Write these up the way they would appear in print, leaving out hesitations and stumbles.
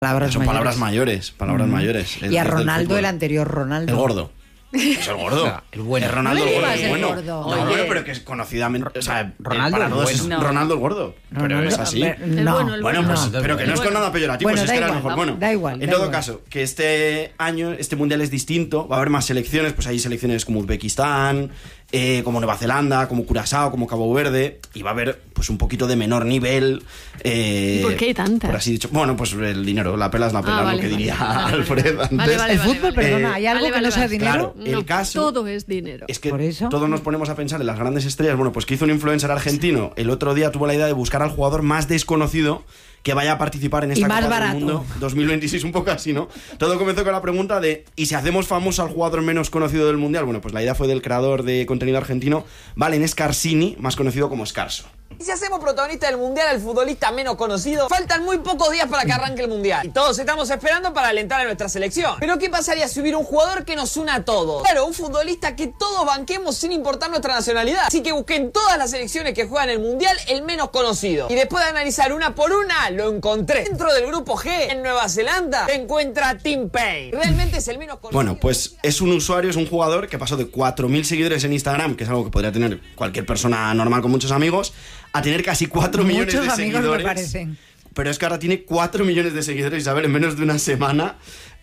Son palabras mayores. Y a Ronaldo, el anterior Ronaldo. El gordo. Es el gordo. O sea, el bueno. Es Ronaldo No le el gordo. digas el Bueno, gordo. no, Oye. pero que es conocidamente. O sea, Ronaldo para el todos bueno. es No. Ronaldo el gordo. Pero es así. No, Bueno, pues, No. pero que no es con nada peyorativo, Bueno, si es da que era igual, mejor. Bueno, da igual, en da todo igual. caso, que este año, este mundial es distinto, va a haber más selecciones, pues hay selecciones como Uzbekistán, como Nueva Zelanda, como Curazao, como Cabo Verde, y va a haber pues un poquito de menor nivel. ¿Por qué hay tantas? Por así dicho. Bueno, pues el dinero, la pela es la pela, vale, lo que vale. diría Vale, Alfred vale. antes. Vale, El fútbol, perdona, ¿hay algo Vale, que no vale, sea vale. dinero? Claro, el caso- Todo es dinero. Es que Por eso. todos nos ponemos a pensar en las grandes estrellas. Bueno, pues que hizo un influencer argentino. El otro día tuvo la idea de buscar al jugador más desconocido que vaya a participar en esta más Copa barato. del Mundo 2026, un poco así, ¿no? Todo comenzó con la pregunta de ¿y si hacemos famoso al jugador menos conocido del Mundial? Bueno, pues la idea fue del creador de contenido argentino, Valen Scarsini, más conocido como Scarso. Y si hacemos protagonista del mundial al futbolista menos conocido, faltan muy pocos días para que arranque el mundial. Y todos estamos esperando para alentar a nuestra selección. Pero ¿qué pasaría si hubiera un jugador que nos una a todos? Claro, un futbolista que todos banquemos sin importar nuestra nacionalidad. Así que busqué en todas las selecciones que juegan el mundial el menos conocido. Y después de analizar una por una, lo encontré. Dentro del grupo G, en Nueva Zelanda, se encuentra Tim Payne. Realmente es el menos conocido. Bueno, pues es un usuario, es un jugador que pasó de 4.000 seguidores en Instagram, que es algo que podría tener cualquier persona normal con muchos amigos, a tener casi 4 millones Muchos de amigos seguidores. me parecen. Pero es que ahora tiene 4 millones de seguidores, Isabel, en menos de una semana.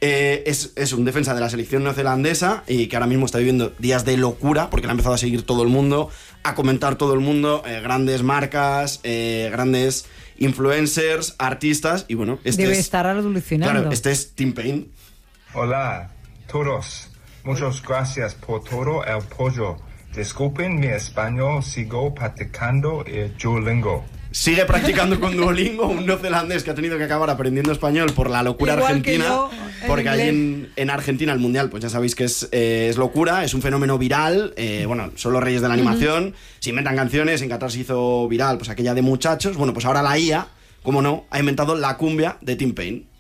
Es un defensa de la selección neozelandesa y que ahora mismo está viviendo días de locura porque le ha empezado a seguir todo el mundo, a comentar todo el mundo, grandes marcas, grandes influencers, artistas y bueno, Debe estar alucinando. Claro, este es Tim Payne. Hola, todos. Muchas gracias por todo el apoyo. Disculpen mi español, sigo practicando el Duolingo. Sigue practicando con Duolingo, un neozelandés que ha tenido que acabar aprendiendo español por la locura Igual que argentina, yo, en porque allí inglés. en Argentina el mundial, pues ya sabéis que es locura, es un fenómeno viral, bueno, son los reyes de la animación, se inventan canciones, en Qatar se hizo viral, pues aquella de muchachos, bueno, pues ahora la IA, como no, ha inventado la cumbia de Tim Payne.